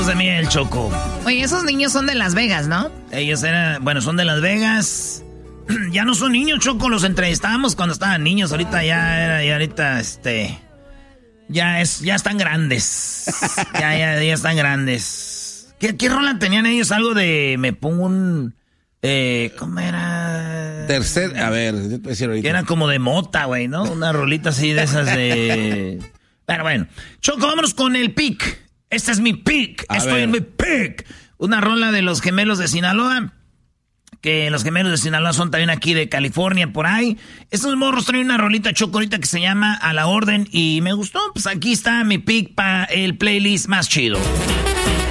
de miel, Choco. Oye, esos niños son de Las Vegas, ¿no? Ellos son de Las Vegas. Ya no son niños, Choco, los entrevistábamos cuando estaban niños. Ahorita ya están grandes. ya están grandes. ¿Qué rola tenían ellos? Algo de me pongo un... ¿cómo era? A ver, yo te voy a decir ahorita. Que era como de mota, güey, ¿no? Una rolita así de esas de... Pero bueno. Choco, vámonos con el pick. Este es mi pick. Estoy en mi pick. Una rola de los Gemelos de Sinaloa. Que los Gemelos de Sinaloa son también aquí de California, por ahí. Estos morros traen una rolita, Choco, ahorita que se llama A la Orden. Y me gustó. Pues aquí está mi pick para el playlist más chido.